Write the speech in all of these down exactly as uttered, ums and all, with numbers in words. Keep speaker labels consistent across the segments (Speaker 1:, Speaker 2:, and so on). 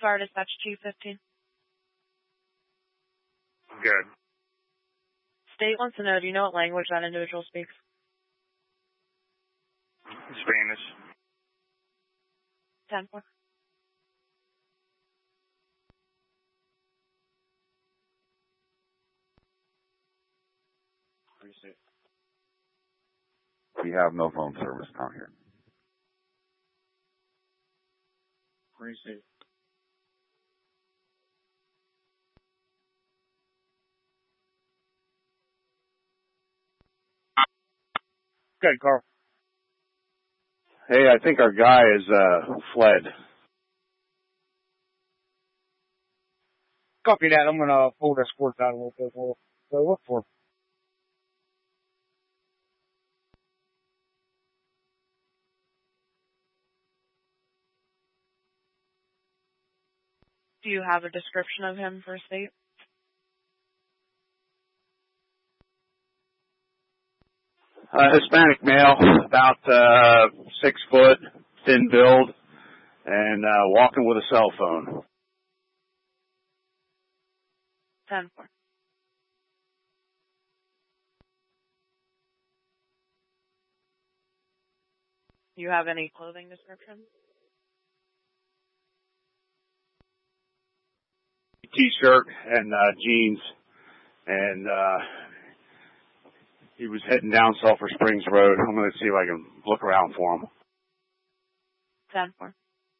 Speaker 1: far dispatch two fifteen.
Speaker 2: Good.
Speaker 1: State wants to know, do you know what language that individual speaks?
Speaker 2: Spanish.
Speaker 1: ten four.
Speaker 3: We have no phone service down here.
Speaker 2: Appreciate. Good, Carl.
Speaker 3: Hey, I think our guy is uh fled.
Speaker 2: Copy that. I'm gonna pull this squirt out a little bit more. So look for.
Speaker 1: Do you have a description of him for state?
Speaker 3: Uh, Hispanic male, about uh six foot, thin build, and uh walking with a cell phone.
Speaker 1: ten four. Do you have any clothing description?
Speaker 3: T-shirt and uh jeans, and uh he was heading down Sulphur Springs Road. I'm going to see if I can look around for him.
Speaker 1: ten four.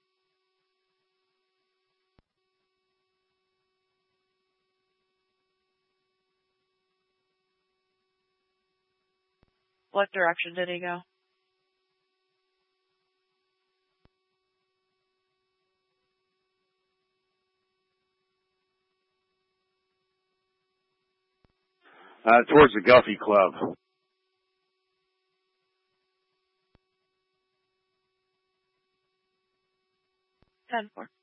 Speaker 1: What direction did he go?
Speaker 3: Uh, towards the Guffey Club.
Speaker 1: ten four.